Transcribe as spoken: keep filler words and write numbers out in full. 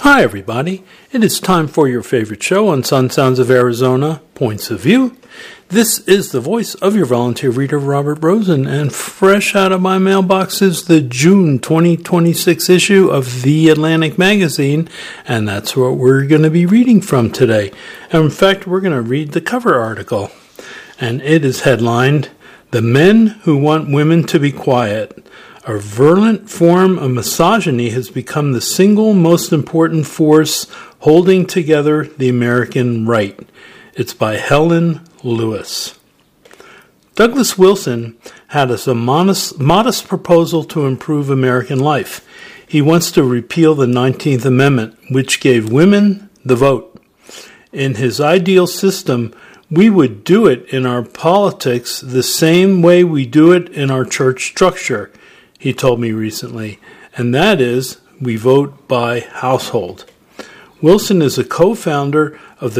Hi, everybody. It is time for your favorite show on Sun Sounds of Arizona, Points of View. This is the voice of your volunteer reader, Robert Rosen, and fresh out of my mailbox is the June twenty twenty-six issue of The Atlantic Magazine, and that's what we're going to be reading from today. And in fact, we're going to read the cover article, and it is headlined, "The Men Who Want Women to Be Quiet. A virulent form of misogyny has become the single most important force holding together the American right." It's by Helen Lewis. Douglas Wilson had a modest, modest proposal to improve American life. He wants to repeal the nineteenth Amendment, which gave women the vote. In his ideal system, we would do it in our politics the same way we do it in our church structure, he told me recently, and that is, we vote by household. Wilson is a co-founder of the